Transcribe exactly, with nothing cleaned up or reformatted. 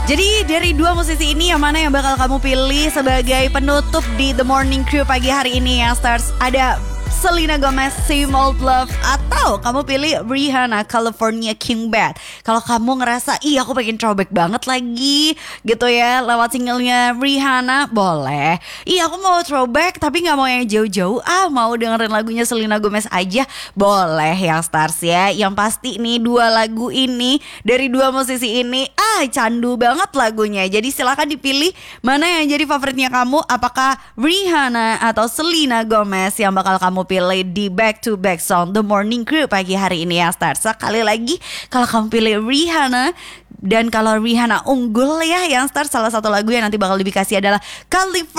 Jadi dari dua musisi ini yang mana yang bakal kamu pilih sebagai penutup di The Morning Crew pagi hari ini ya Stars? Ada Selena Gomez, Same Old Love, atau kamu pilih Rihanna, California King Bad. Kalau kamu ngerasa, ih aku pengen throwback banget lagi gitu ya lewat singlenya Rihanna, boleh. Iya aku mau throwback tapi gak mau yang jauh-jauh, ah mau dengerin lagunya Selena Gomez aja, boleh ya Stars ya. Yang pasti nih dua lagu ini dari dua musisi ini, ah candu banget lagunya. Jadi silakan dipilih mana yang jadi favoritnya kamu, apakah Rihanna atau Selena Gomez yang bakal kamu pilih di back to back song The Morning Crew pagi hari ini ya Stars. Sekali lagi kalau kamu pilih Rihanna, dan kalau Rihanna unggul ya yang Stars, salah satu lagu yang nanti bakal dikasih adalah California